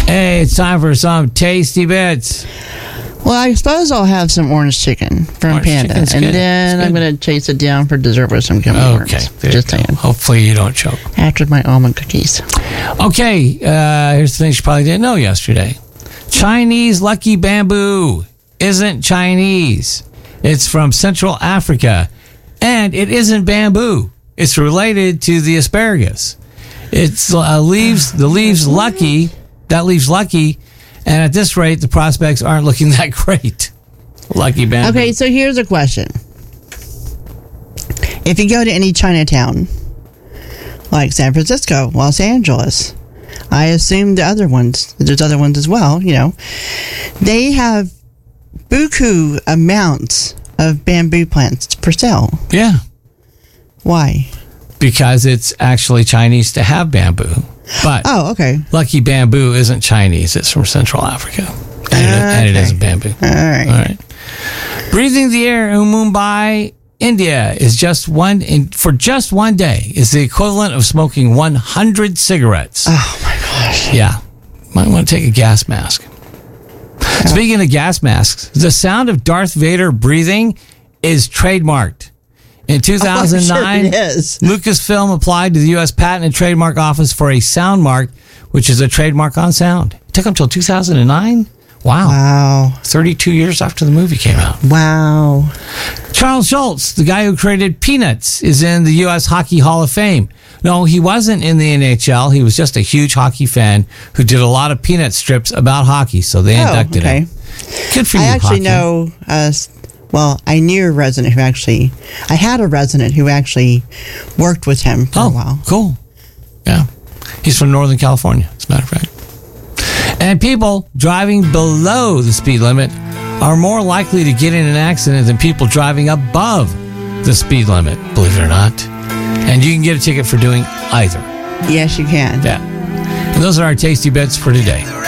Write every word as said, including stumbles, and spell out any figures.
Hey, it's time for some tasty bits. Well, I suppose I'll have some orange chicken from Orange Panda, chicken's and good. then It's I'm good. going to chase it down for dessert with some gummy Okay, worms. there Just you go. saying. Hopefully you don't choke. After my almond cookies. Okay, uh, here's the thing you probably didn't know yesterday. Chinese Lucky Bamboo isn't Chinese. It's from Central Africa. And it isn't bamboo. It's related to the asparagus. It's uh, leaves, the leaves Lucky, that leaves Lucky, and at this rate, the prospects aren't looking that great. Lucky Bamboo. Okay, so here's a question. If you go to any Chinatown, like San Francisco, Los Angeles, I assume the other ones, there's other ones as well, you know, they have buku amounts of bamboo plants for sale. Yeah, Why? because it's actually Chinese to have bamboo. But Oh, okay. Lucky Bamboo isn't Chinese. It's from Central Africa. And, it, and it Okay. isn't bamboo. All right. All right. Breathing the air in Mumbai, India is just one, in, for just one day, is the equivalent of smoking one hundred cigarettes. Oh, my gosh. Yeah. Might want to take a gas mask. Speaking of gas masks, the sound of Darth Vader breathing is trademarked. In two thousand nine, Oh, sure it is. Lucasfilm applied to the U S Patent and Trademark Office for a sound mark, which is a trademark on sound. It took until two thousand nine? Wow. Wow. thirty-two years after the movie came out. Wow. Charles Schultz, the guy who created Peanuts, is in the U S Hockey Hall of Fame. No, he wasn't in the N H L. He was just a huge hockey fan who did a lot of Peanut strips about hockey, so they Oh, inducted okay. him. Good for you, I actually hockey. know, uh, well, I knew a resident who actually, I had a resident who actually worked with him for Oh, a while. cool. Yeah. He's from Northern California, as a matter of fact. And people driving below the speed limit are more likely to get in an accident than people driving above the speed limit, believe it or not. And you can get a ticket for doing either. Yes, you can. Yeah. And those are our tasty bits for today.